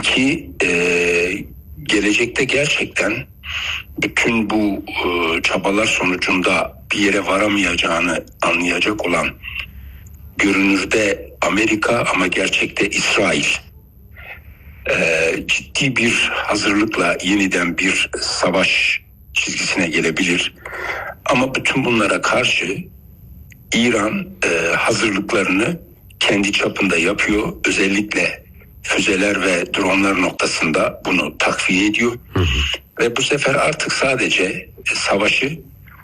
İki, gelecekte gerçekten bütün bu çabalar sonucunda bir yere varamayacağını anlayacak olan görünürde Amerika ama gerçekte İsrail ciddi bir hazırlıkla yeniden bir savaş çizgisine gelebilir. Ama bütün bunlara karşı İran hazırlıklarını kendi çapında yapıyor. Özellikle füzeler ve dronlar noktasında bunu takviye ediyor. Ve bu sefer artık sadece savaşı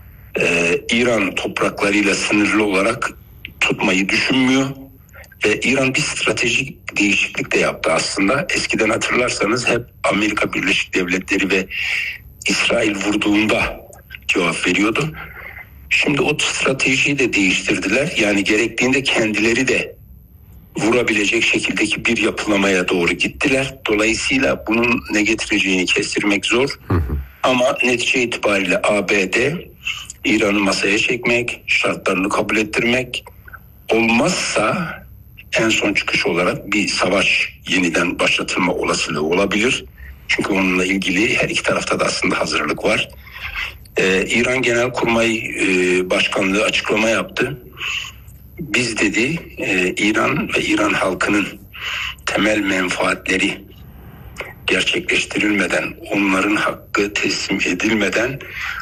İran topraklarıyla sınırlı olarak tutmayı düşünmüyor. Ve İran bir stratejik değişiklik de yaptı aslında. Eskiden hatırlarsanız hep Amerika Birleşik Devletleri ve İsrail vurduğunda cevap veriyordu. Şimdi o stratejiyi de değiştirdiler. Yani gerektiğinde kendileri de vurabilecek şekildeki bir yapılamaya doğru gittiler. Dolayısıyla bunun ne getireceğini kestirmek zor. Ama netice itibariyle ABD İran'ı masaya çekmek, şartlarını kabul ettirmek, olmazsa en son çıkış olarak bir savaş yeniden başlatılma olasılığı olabilir. Çünkü onunla ilgili her iki tarafta da aslında hazırlık var. İran Genelkurmay Başkanlığı açıklama yaptı. Biz dedi İran ve İran halkının temel menfaatleri gerçekleştirilmeden, onların hakkı teslim edilmeden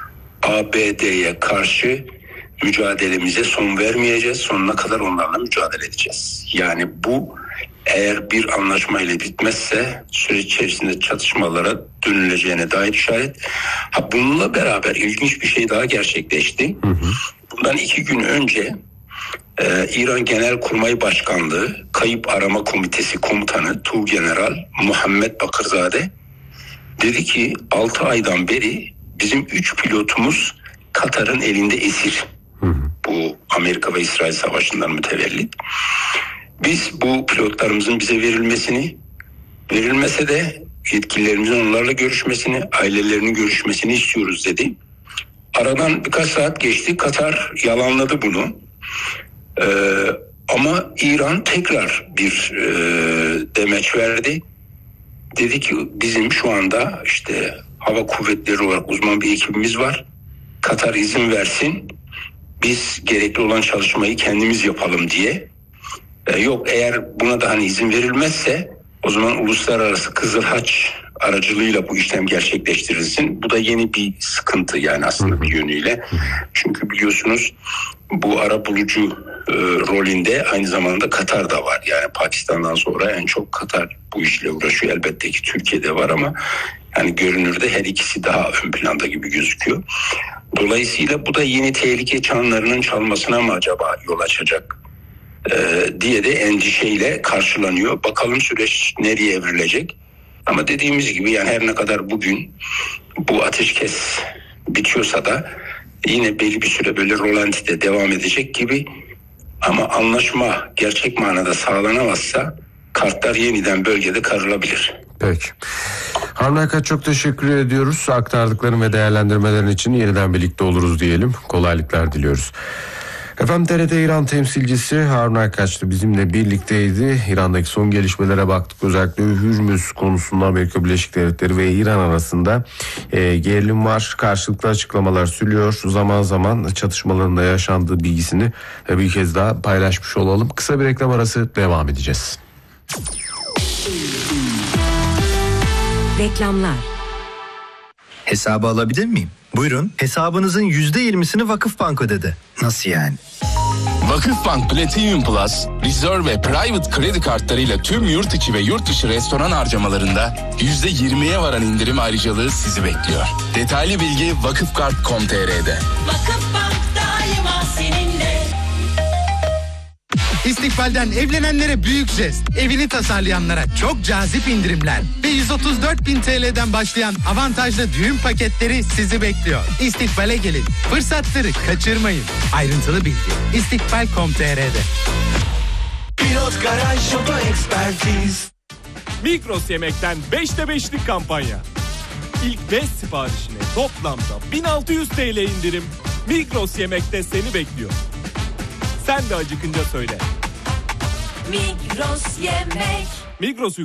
ABD'ye karşı mücadelemize son vermeyeceğiz. Sonuna kadar onlarla mücadele edeceğiz. Yani bu eğer bir anlaşmayla bitmezse süreç içerisinde çatışmalara dönüleceğine dair işaret. Bununla beraber ilginç bir şey daha gerçekleşti. Bundan 2 gün önce İran Genelkurmay Başkanlığı Kayıp Arama Komitesi Komutanı Tuğgeneral Muhammed Bakırzade dedi ki 6 aydan beri bizim 3 pilotumuz Katar'ın elinde esir. Bu Amerika ve İsrail Savaşı'ndan mütevellit. Biz bu pilotlarımızın bize verilmese de yetkililerimizin onlarla görüşmesini, ailelerinin görüşmesini istiyoruz dedi. Aradan birkaç saat geçti. Katar yalanladı bunu. Ama İran tekrar bir demeç verdi. Dedi ki bizim şu anda işte hava kuvvetleri olarak uzman bir ekibimiz var. Katar izin versin. Biz gerekli olan çalışmayı kendimiz yapalım diye. Yok eğer buna da izin verilmezse o zaman uluslararası Kızıl Haç aracılığıyla bu işlem gerçekleştirilsin. Bu da yeni bir sıkıntı yani aslında bir yönüyle. Çünkü biliyorsunuz bu arabulucu rolünde aynı zamanda Katar da var. Yani Pakistan'dan sonra en çok Katar bu işle uğraşıyor. Elbette ki Türkiye'de var ama yani görünürde her ikisi daha ön planda gibi gözüküyor. Dolayısıyla bu da yeni tehlike çanlarının çalmasına mı acaba yol açacak diye de endişeyle karşılanıyor. Bakalım süreç nereye evrilecek. Ama dediğimiz gibi yani her ne kadar bugün bu ateşkes bitiyorsa da yine belli bir süre böyle rolantide devam edecek gibi. Ama anlaşma gerçek manada sağlanamazsa kartlar yeniden bölgede karılabilir. Peki. Harun Aykaç çok teşekkür ediyoruz. Aktardıkların ve değerlendirmelerin için yeniden birlikte oluruz diyelim. Kolaylıklar diliyoruz. Efendim TRT İran temsilcisi Harun Aykaç da bizimle birlikteydi. İran'daki son gelişmelere baktık. Özellikle Hürmüz konusunda Amerika Birleşik Devletleri ve İran arasında gerilim var. Karşılıklı açıklamalar sürüyor. Zaman zaman çatışmaların da yaşandığı bilgisini bir kez daha paylaşmış olalım. Kısa bir reklam arası devam edeceğiz. Reklamlar. Hesabı alabilir miyim? Buyurun. Hesabınızın %20'sini Vakıfbank ödedi. Nasıl yani? Vakıfbank Platinum Plus, Reserve ve Private kredi kartlarıyla tüm yurt içi ve yurt dışı restoran harcamalarında %20'ye varan indirim ayrıcalığı sizi bekliyor. Detaylı bilgi vakıfkart.com.tr'de. Vakıfbank daima seninle. İstikbal'den evlenenlere büyük jest, evini tasarlayanlara çok cazip indirimler ve 134.000 TL'den başlayan avantajlı düğün paketleri sizi bekliyor. İstikbal'e gelin, fırsatları kaçırmayın. Ayrıntılı bilgi istikbal.com.tr'de. Pilot Garaj Oto Ekspertiz. Migros Yemek'ten 5'te 5'lik kampanya. İlk 5 siparişine toplamda 1600 TL indirim. Migros Yemek'te seni bekliyor. Sen de acıkınca söyle. Migros Yemek. Migros